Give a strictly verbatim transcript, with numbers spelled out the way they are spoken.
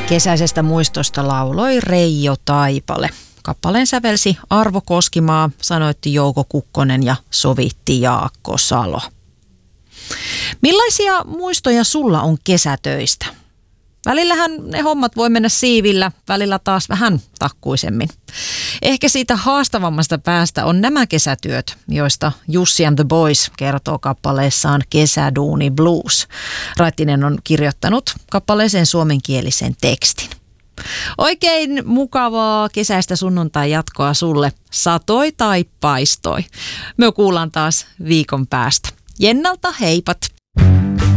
Kesäisestä muistosta lauloi Reijo Taipale. Kappaleen sävelsi Arvo Koskimaa, sanoitti Jouko Kukkonen ja sovitti Jaakko Salo. Millaisia muistoja sulla on kesätöistä? Välillähän ne hommat voi mennä siivillä, välillä taas vähän takkuisemmin. Ehkä siitä haastavammasta päästä on nämä kesätyöt, joista Jussi and the Boys kertoo kappaleessaan Kesäduuni Blues. Raittinen on kirjoittanut kappaleeseen suomenkielisen tekstin. Oikein mukavaa kesäistä sunnuntai jatkoa sulle, satoi tai paistoi. Me kuullaan taas viikon päästä. Jennalta heipat!